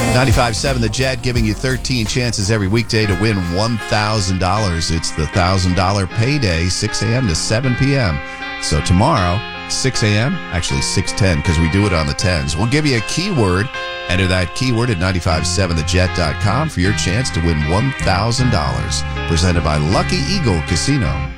95.7 The Jet, giving you 13 chances every weekday to win $1,000. It's the $1,000 payday, 6 a.m. to 7 p.m. So tomorrow, 6 a.m., actually 6:10, because we do it on the 10s. We'll give you a keyword. Enter that keyword at 957thejet.com for your chance to win $1,000. Presented by Lucky Eagle Casino.